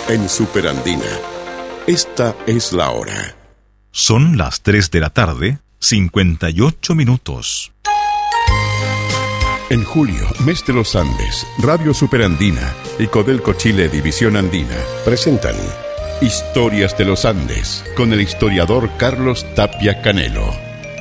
en Superandina. Esta es la hora. Son las 3 de la tarde, 58 minutos. En julio, mes de los Andes, Radio Superandina y Codelco Chile División Andina presentan Historias de los Andes con el historiador Carlos Tapia Canelo.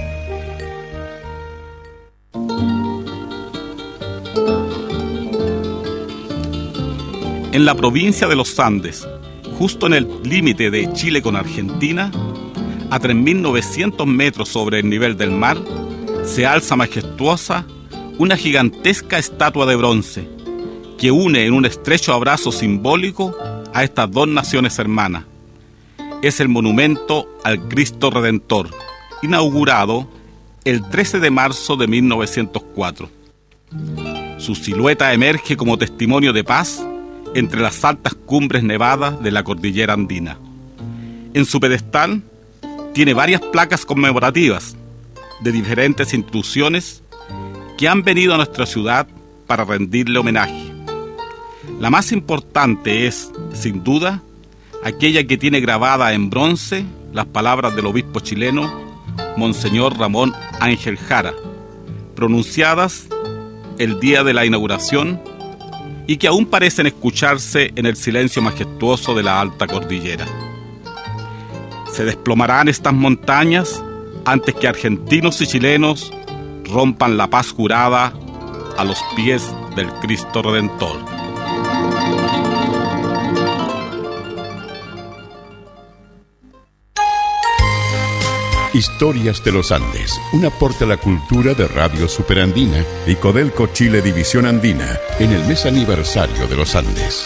En la provincia de los Andes, justo en el límite de Chile con Argentina, a 3.900 metros sobre el nivel del mar, se alza majestuosa una gigantesca estatua de bronce que une en un estrecho abrazo simbólico a estas dos naciones hermanas. Es el monumento al Cristo Redentor, inaugurado el 13 de marzo de 1904. Su silueta emerge como testimonio de paz entre las altas cumbres nevadas de la cordillera andina. En su pedestal tiene varias placas conmemorativas de diferentes instituciones que han venido a nuestra ciudad para rendirle homenaje. La más importante es, sin duda, aquella que tiene grabada en bronce las palabras del obispo chileno, Monseñor Ramón Ángel Jara, pronunciadas el día de la inauguración y que aún parecen escucharse en el silencio majestuoso de la alta cordillera. Se desplomarán estas montañas antes que argentinos y chilenos rompan la paz jurada a los pies del Cristo Redentor. Historias de los Andes, un aporte a la cultura de Radio Superandina y Codelco Chile División Andina en el mes aniversario de los Andes.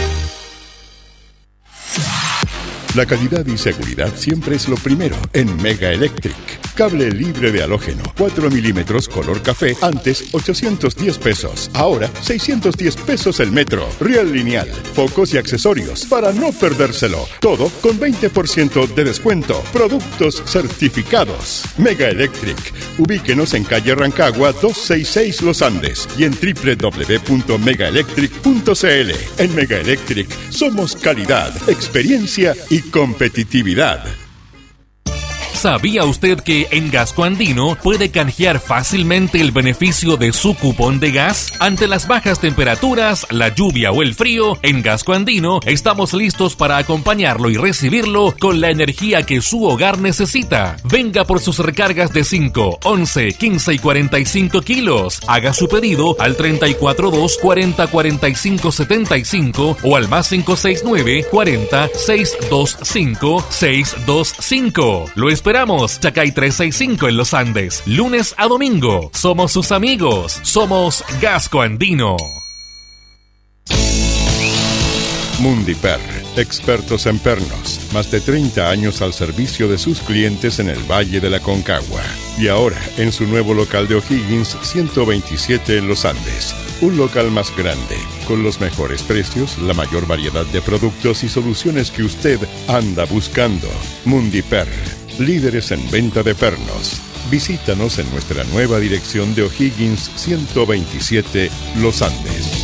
La calidad y seguridad siempre es lo primero en Mega Electric. Cable libre de halógeno, 4 milímetros color café, antes 810 pesos, ahora 610 pesos el metro. Riel lineal, focos y accesorios para no perdérselo. Todo con 20% de descuento. Productos certificados. Mega Electric. Ubíquenos en calle Rancagua 266 Los Andes y en www.megaelectric.cl. En Mega Electric somos calidad, experiencia y competitividad. ¿Sabía usted que en Gasco Andino puede canjear fácilmente el beneficio de su cupón de gas? Ante las bajas temperaturas, la lluvia o el frío, en Gasco Andino estamos listos para acompañarlo y recibirlo con la energía que su hogar necesita. Venga por sus recargas de 5, 11, 15 y 45 kilos. Haga su pedido al 342 40 45 75 o al más 569 40 625 625. Lo esperamos, Chacay 365 en Los Andes, lunes a domingo. Somos sus amigos, somos Gasco Andino. Mundiper, expertos en pernos, más de 30 años al servicio de sus clientes en el Valle de la Concagua. Y ahora, en su nuevo local de O'Higgins 127 en Los Andes. Un local más grande, con los mejores precios, la mayor variedad de productos y soluciones que usted anda buscando. Mundiper, líderes en venta de pernos. Visítanos en nuestra nueva dirección de O'Higgins 127 Los Andes.